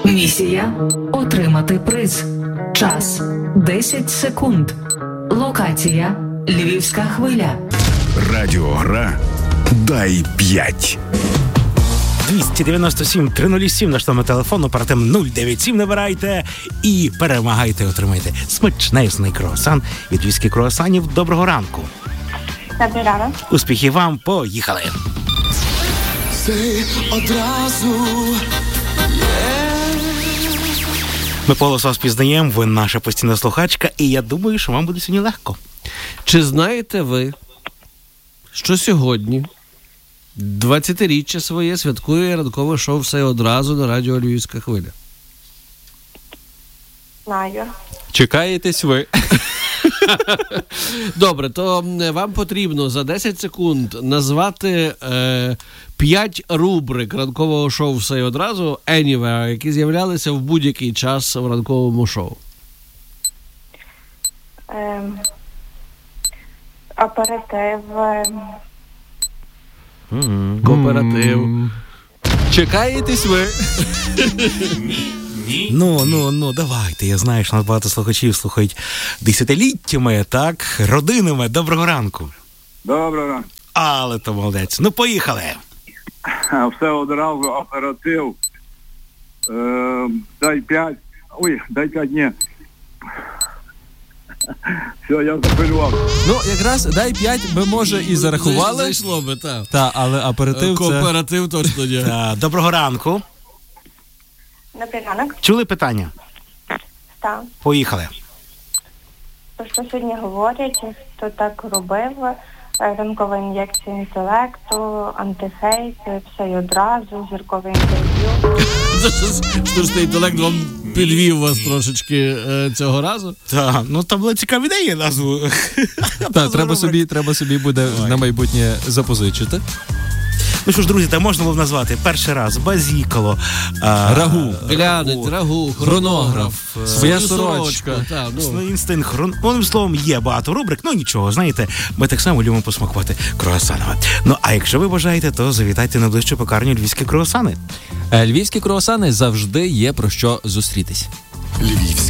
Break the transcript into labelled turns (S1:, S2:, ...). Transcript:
S1: Місія – отримати приз. Час – 10 секунд. Локація – Львівська хвиля.
S2: Радіогра «Дай 5».
S3: 297-307 наш номер телефону, оперативно 097 набирайте і перемагайте, отримайте смачнесний круасан від Львівських круасанів. Доброго ранку.
S4: Добрий ранок.
S3: Успіхів вам, поїхали. Ми полосо вас пізнаємо, ви наша постійна слухачка, і я думаю, що вам буде сьогодні легко.
S5: Чи знаєте ви, що сьогодні 20-річчя своє святкує ранкове шоу «Все одразу» на радіо «Львівська хвиля»?
S4: Знаю.
S6: Чекаєтесь ви.
S5: Добре, то вам потрібно за 10 секунд назвати 5 рубрик ранкового шоу «Все одразу» Anywhere, які з'являлися в будь-який час в ранковому шоу.
S4: Оператив.
S5: Кооператив.
S6: Чекаєтесь ви.
S3: Ну, давайте. Я знаю, що нас багато слухачів слухають десятиліттями, так, родинами. Доброго ранку.
S7: Доброго ранку.
S3: Але то молодець. Ну, поїхали.
S7: Все одразу, оператив. Дай 5. Ой, дай 5, ні. Все, я захвилювався.
S6: Ну, якраз дай 5 ми, може, і зарахували.
S5: Зайшло би, так.
S6: Та, але оператив це...
S5: Кооператив точно ні.
S3: Доброго ранку.
S4: Добрий ранок.
S3: Чули питання?
S4: Так.
S3: Поїхали.
S4: Про що сьогодні говорять, хто так робив, ранкова ін'єкція інтелекту, антихейт, все й одразу, зіркове інтерв'ю.
S5: Штучний інтелект вам підвів вас трошечки цього разу?
S3: Так, ну там була цікава ідея назву.
S6: Так, треба собі буде на майбутнє запозичити.
S3: Ну що ж, друзі, там можна було назвати перший раз базікало,
S6: Рагу,
S5: глянець, рагу,
S6: хронограф, своя сорочка.
S5: Так,
S3: інстинкт, одним словом, є багато рубрик, ну нічого, знаєте, ми так само любимо посмакувати круасанами. Ну, а якщо ви бажаєте, то завітайте на ближчу пекарню «Львівські круасани».
S6: Львівські круасани завжди є про що зустрітись.